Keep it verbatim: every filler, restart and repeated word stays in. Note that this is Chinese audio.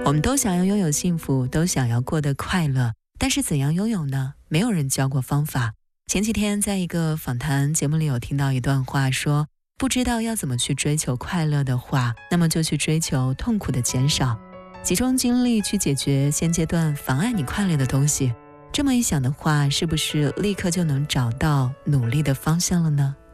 我们都想要拥有幸福，都想要过得快乐，但是怎样拥有呢？没有人教过方法。前几天在一个访谈节目里有听到一段话说，不知道要怎么去追求快乐的话，那么就去追求痛苦的减少，集中精力去解决现阶段妨碍你快乐的东西。这么一想的话，是不是立刻就能找到努力的方向了呢？